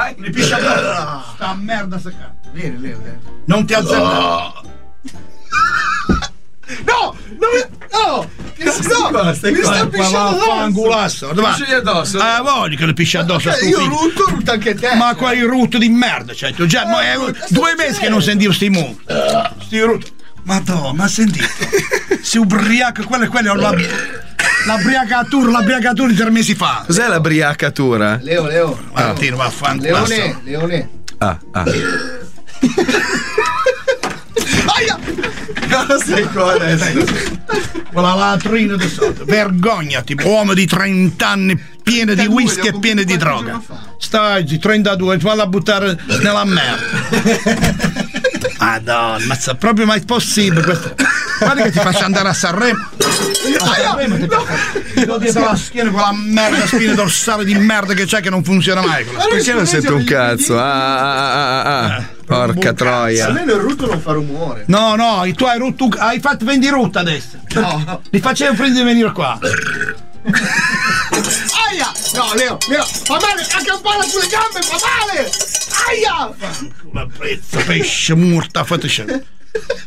dai. Mi piscia addosso. Sta merda secca. Vieni, Leo. Non ti azzardare. No! Mi sta pisciando addosso. Pisci addosso. Voglio che le pisci addosso. Io rutto anche te. Ma quali rutto di merda, cioè, tu già, è 2 mesi che non sentivo sti mu. Sti rutto. Madonna, ma sentito? Si ubriaca, quello l'abbriacatura di 3 mesi fa. Cos'è la briacatura? Leo. Tiro, vaffanculo. Leone. Ah. Aia! Cosa sei qua adesso? Con la latrina di sotto. Vergognati, uomo di 30 anni pieno di whisky e pieno di droga. Stai 32, falla buttare nella merda. Madonna, ma proprio mai possibile questo. Guarda che ti faccio andare a Sanremo. Ti do dietro la schiena con la merda spina dorsale di merda che c'è che non funziona mai. Perché non sento un cazzo? Porca troia. Almeno il rutto non fa rumore. No, tu hai rotto. Hai fatto vendi rutta adesso. No. Li facevo prima di venire qua. Aia! No, Leo, fa male, anche un po' sulle gambe, fa male! Aia! La prezza, pesce, morta, fateci.